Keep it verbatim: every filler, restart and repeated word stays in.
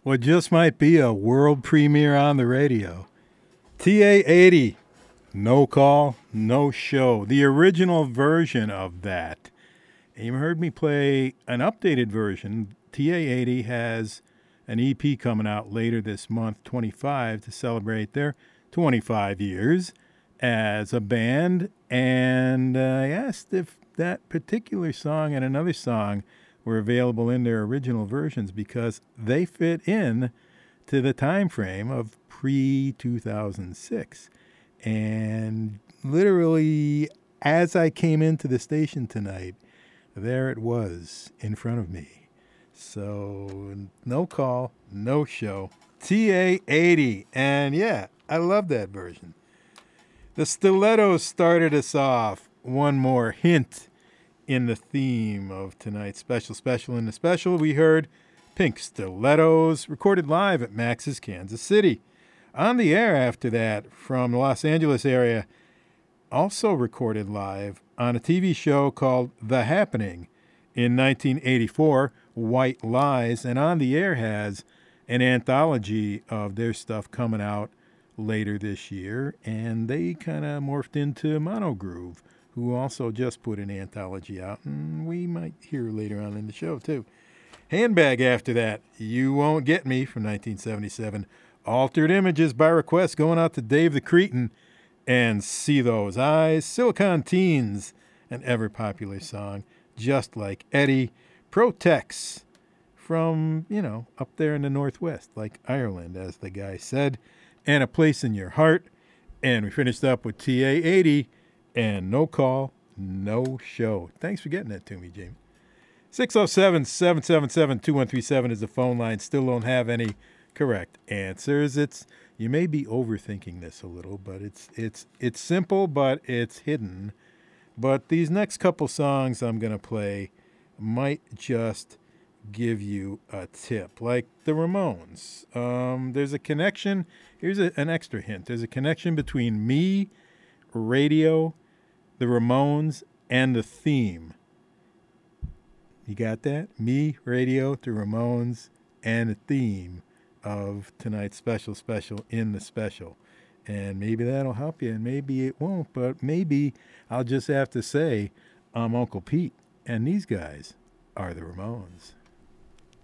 what just might be a world premiere on the radio. T A eighty, No Call, No Show, the original version of that. And you heard me play an updated version. T A eighty has an E P coming out later this month, twenty-five, to celebrate their twenty-five years as a band. And uh, I asked if that particular song and another song were available in their original versions because they fit in to the time frame of pre two thousand six. And literally, as I came into the station tonight, there it was in front of me. So, no call, no show. T A eighty. And yeah, I love that version. The Stilettos started us off. One more hint in the theme of tonight's special special. In the special, we heard Pink Stilettos, recorded live at Max's Kansas City. On the air after that, from the Los Angeles area, also recorded live on a T V show called The Happening in nineteen eighty-four, White Lies, and on the air has an anthology of their stuff coming out later this year, and they kind of morphed into Monogroove, who also just put an anthology out, and we might hear later on in the show, too. Handbag after that, You Won't Get Me from nineteen seventy-seven. Altered Images by request going out to Dave the Cretin, and See Those Eyes. Silicon Teens, an ever-popular song, Just Like Eddie. Protex from, you know, up there in the Northwest, like Ireland, as the guy said, and A Place in Your Heart. And we finished up with T A eighty. And No Call, No Show. Thanks for getting that to me, Jamie. six oh seven, seven seven seven, two one three seven is the phone line. Still don't have any correct answers. It's you may be overthinking this a little, but it's it's it's simple, but it's hidden. But these next couple songs I'm going to play might just give you a tip, like the Ramones. Um, there's a connection. Here's a, an extra hint. There's a connection between me, radio, the Ramones, and the theme. You got that? Me, radio, the Ramones, and the theme of tonight's special special in the special. And maybe that'll help you, and maybe it won't, but maybe I'll just have to say I'm Uncle Pete, and these guys are the Ramones.